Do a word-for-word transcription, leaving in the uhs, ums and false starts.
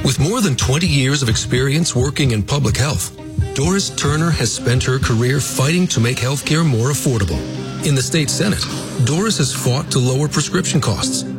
With more than twenty years of experience working in public health, Doris Turner has spent her career fighting to make healthcare more affordable. In the state Senate, Doris has fought to lower prescription costs